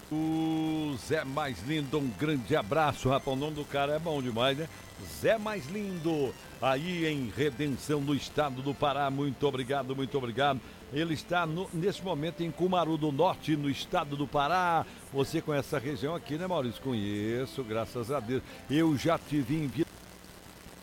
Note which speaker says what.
Speaker 1: O Zé Mais Lindo, um grande abraço, rapaz. O nome do cara é bom demais, né? Zé Mais Lindo, aí em Redenção, no estado do Pará. Muito obrigado, muito obrigado. Ele está nesse momento em Cumaru do Norte, no estado do Pará. Você conhece essa região aqui, né, Maurício? Conheço, graças a Deus. Eu já tive em